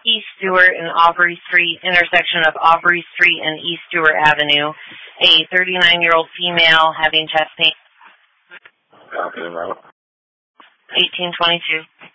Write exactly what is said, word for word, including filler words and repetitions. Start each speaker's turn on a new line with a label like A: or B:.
A: East Stewart and Aubrey Street, intersection of Aubrey Street and East Stewart Avenue. A thirty-nine-year-old female having chest pain.
B: Copy, route.
A: eighteen twenty-two.